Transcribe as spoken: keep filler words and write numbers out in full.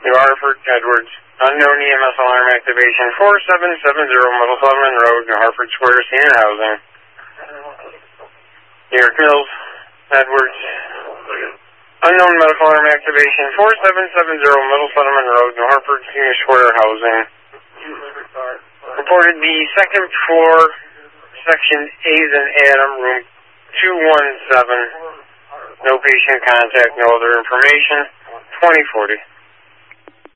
New Hartford, Edwards. Unknown E M S alarm activation four seven seven zero Middle Sutherland Road, New Hartford Square, Senior Housing. New York Mills, Edwards. Unknown medical alarm activation four seven seven zero Middle Sutherland Road, New Hartford Senior Square Housing. Reported the second floor, section A's and Adam, room two one seven. No patient contact, no other information. twenty forty.